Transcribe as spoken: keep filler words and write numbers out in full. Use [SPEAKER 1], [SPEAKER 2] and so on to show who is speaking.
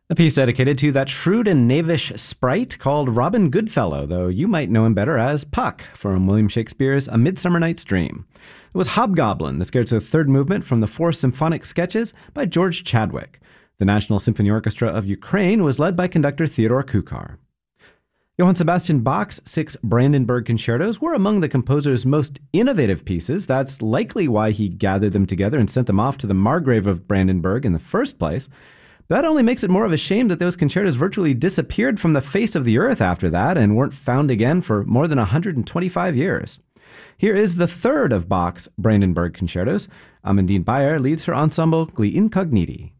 [SPEAKER 1] A piece dedicated to that shrewd and knavish sprite called Robin Goodfellow, though you might know him better as Puck from William Shakespeare's A Midsummer Night's Dream. It was Hobgoblin, the scherzo third movement from the four symphonic sketches by George Chadwick. The National Symphony Orchestra of Ukraine was led by conductor Theodore Kukar. Johann Sebastian Bach's six Brandenburg concertos were among the composer's most innovative pieces. That's likely why he gathered them together and sent them off to the Margrave of Brandenburg in the first place. That only makes it more of a shame that those concertos virtually disappeared from the face of the earth after that and weren't found again for more than one hundred twenty-five years. Here is the third of Bach's Brandenburg concertos. Amandine Bayer leads her ensemble Gli Incogniti.